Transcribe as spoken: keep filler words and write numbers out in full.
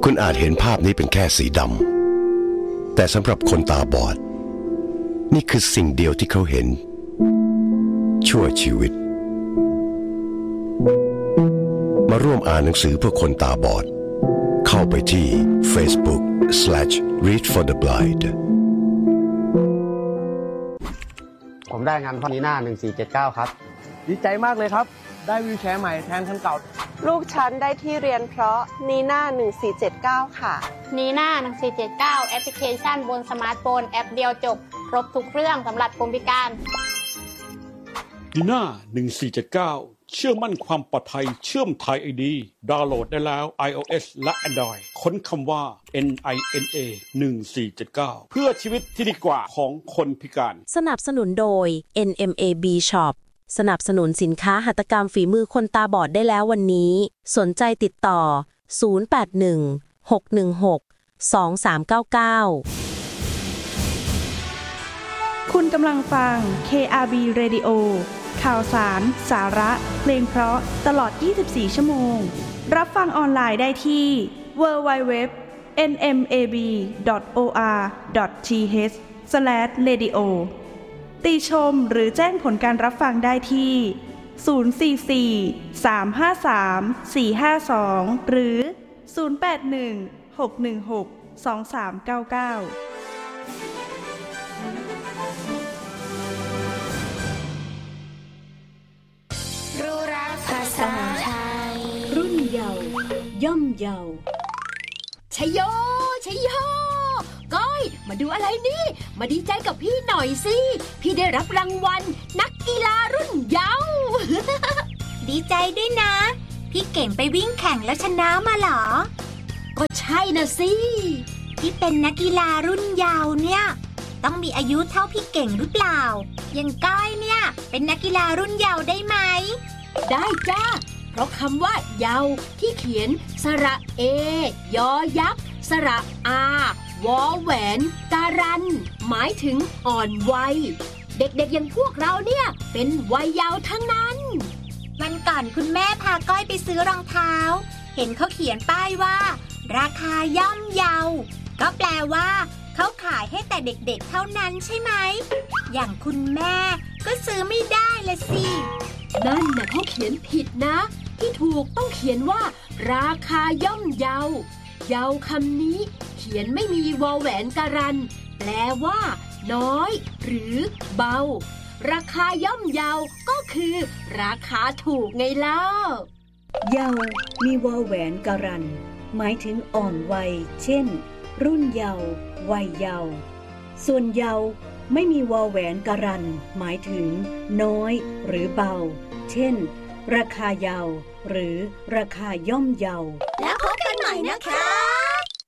คุณอาจเห็นภาพนี้เป็นแค่สีดำแต่สำหรับคนตาบอดนี่คือสิ่งเดียวที่เขาเห็นชั่วชีวิตมาร่วมอ่านหนังสือเพื่อคนตาบอดเข้าไปที่ Facebook slash read for the blind ผมได้งานพ่อนีน่าหนึ่งสี่เจ็ดเก้าครับดีใจมากเลยครับได้วีลแชร์ใหม่แทนคันเก่าลูกฉันได้ที่เรียนเพราะนีน่าหนึ่งสี่เจ็ดเก้าค่ะนีน่าหนึ่งสี่เจ็ดเก้าแอปพลิเคชันบนสมาร์ทโฟนแอปเดียวจบครบทุกเรื่องสำหรับคนพิการนีน่าหนึ่งสี่เจ็ดเก้าเชื่อมั่นความปลอดภัยเชื่อมไทย ไอ ดี ดาวน์โหลดได้แล้ว iOS และ Android ค้นคำว่า เอ็น ไอ เอ็น เอ หนึ่งสี่เจ็ดเก้า เพื่อชีวิตที่ดีกว่าของคนพิการสนับสนุนโดย เอ็น เอ็ม เอ บี Shop สนับสนุนสินค้าหัตถกรรมฝีมือคนตาบอดได้แล้ววันนี้สนใจติดต่อศูนย์ แปด หนึ่ง หก หนึ่ง หก สอง สาม เก้า เก้าคุณกำลังฟัง เค อาร์ บี Radio ข่าวสาร สาระ เพลงเพราะตลอดยี่สิบสี่ชั่วโมงรับฟังออนไลน์ได้ที่ ดับเบิลยู ดับเบิลยู ดับเบิลยู ดอท เอ็น เอ็ม เอ บี ดอท โอ อาร์ ดอท ที เอช สแลช เรดิโอ ติชมหรือแจ้งผลการรับฟังได้ที่ ศูนย์ สี่ สี่ สาม ห้า สาม สี่ ห้า สอง หรือ ศูนย์ แปด หนึ่ง หก หนึ่ง หก สอง สาม เก้า เก้ารู้รักภาษาไทยรุ่นเยาว์ย่อมเยาว์ชัยโยชัยโยก้อยมาดูอะไรนี่มาดีใจกับพี่หน่อยสิพี่ได้รับรางวัลนักกีฬารุ่นเยาว์ดีใจด้วยนะพี่เก่งไปวิ่งแข่งแล้วชนะมาเหรอก็ใช่นะสิที่เป็นนักกีฬารุ่นเยาว์เนี่ยต้องมีอายุเท่าพี่เก่งหรือเปล่าอย่างก้อยเนี่ยเป็นนักกีฬารุ่นเยาว์ได้ไหมได้จ้าเพราะคำว่าเยาว์ที่เขียนสระเอยอยักษ์สระอาวอแหวนการันหมายถึงอ่อนวัยเด็กๆอย่างพวกเราเนี่ยเป็นวัยเยาว์ทั้งนั้นวันก่อนคุณแม่พาก้อยไปซื้อรองเท้าเห็นเขาเขียนป้ายว่าราคาย่อมเยาว์ก็แปลว่าเขาขายให้แต่เด็กๆเท่านั้นใช่ไหมอย่างคุณแม่ก็ซื้อไม่ได้ละสินั่นน่ะเขาเขียนผิดนะที่ถูกต้องเขียนว่าราคาย่อมเยาว์เยาว์คำนี้เขียนไม่มีวอแหวนการันแปลว่าน้อยหรือเบาราคาย่อมเยาว์ก็คือราคาถูกไงเล่าเยาว์มีวอแหวนการันหมายถึงอ่อนวัยเช่นรุ่นเยาว์วัยเยาว์ส่วนเยาว์ไม่มีวอแหวนการันหมายถึงน้อยหรือเบาเช่นราคาเยาว์หรือราคาย่อมเยาว์แล้วพบกันใหม่นะคะ